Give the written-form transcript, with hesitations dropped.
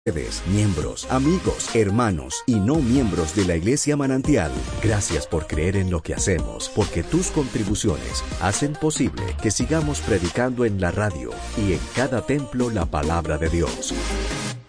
Ustedes, miembros, amigos, hermanos y no miembros de la Iglesia Manantial, gracias por creer en lo que hacemos, porque tus contribuciones hacen posible que sigamos predicando en la radio y en cada templo la palabra de Dios.